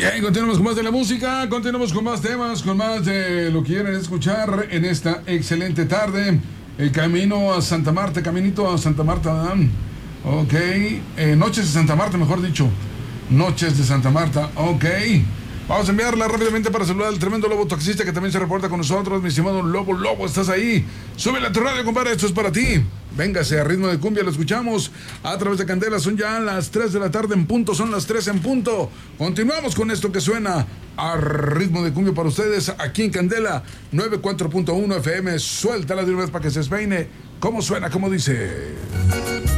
Continuamos con más de la música, continuamos con más temas, con más de lo que quieren escuchar en esta excelente tarde. El camino a Santa Marta, caminito a Santa Marta, ok. Noches de Santa Marta, mejor dicho. Noches de Santa Marta, ok. Vamos a enviarla rápidamente para saludar al tremendo Lobo taxista que también se reporta con nosotros. Mi estimado Lobo, ¿estás ahí? Súbele a tu radio, compadre, esto es para ti. Véngase a ritmo de cumbia, lo escuchamos a través de Candela. Son ya las 3 de la tarde en punto, son las 3 en punto. Continuamos con esto que suena a ritmo de cumbia para ustedes aquí en Candela 94.1 FM. Suéltala de una vez para que se despeine. ¿Cómo suena? ¿Cómo dice?